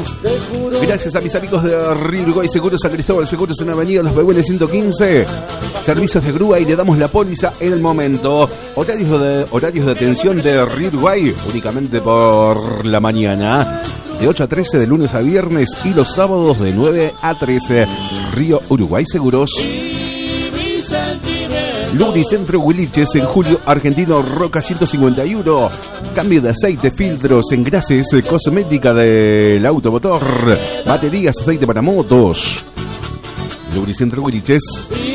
Gracias a mis amigos de Río Uruguay Seguros, San Cristóbal Seguros en Avenida Los Behuenes 115. Servicios de grúa y le damos la póliza en el momento. Horarios de atención de Río Uruguay únicamente por la mañana. De 8 a 13 de lunes a viernes y los sábados de 9 a 13. Río Uruguay Seguros. Lubricentro Huiliches en Julio Argentino Roca 151. Cambio de aceite, filtros, engrases, cosmética del automotor, baterías, aceite para motos. Lubricentro Huiliches.